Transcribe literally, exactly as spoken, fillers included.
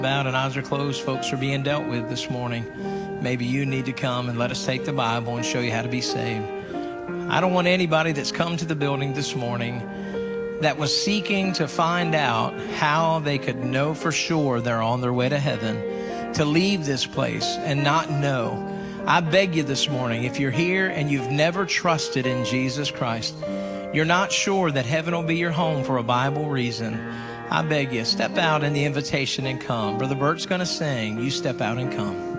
Bowed and eyes are closed, folks are being dealt with this morning. Maybe you need to come and let us take the Bible and show you how to be saved. I don't want anybody that's come to the building this morning that was seeking to find out how they could know for sure they're on their way to heaven to leave this place and not know. I beg you this morning, if you're here and you've never trusted in Jesus Christ, you're not sure that heaven will be your home for a Bible reason, I beg you, step out in the invitation and come. Brother Bert's going to sing. You step out and come.